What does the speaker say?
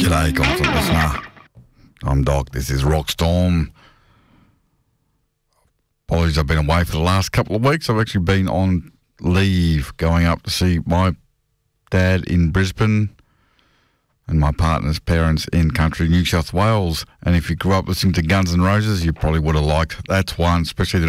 G'day, constant listener. I'm Doc. This is Rockstorm. Apologies, I've been away for the last couple of weeks. I've actually been on leave going up to see my dad in Brisbane and my partner's parents in country New South Wales. And if you grew up listening to Guns N' Roses, you probably would have liked That's One, especially the